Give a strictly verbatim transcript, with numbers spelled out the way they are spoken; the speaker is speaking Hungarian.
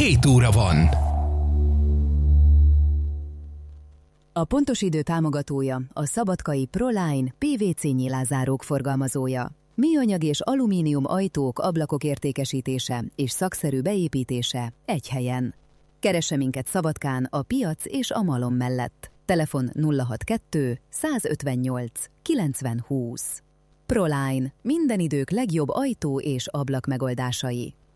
hét óra van. A Pontos Idő támogatója a Szabadkai Proline pé vé cé nyilázárók forgalmazója. Műanyag és alumínium ajtók, ablakok értékesítése és szakszerű beépítése egy helyen. Keresse minket Szabadkán a piac és a malom mellett. Telefon nulla hatvankettő százötvennyolc kilencven húsz. Proline. Minden idők legjobb ajtó és ablak megoldásai.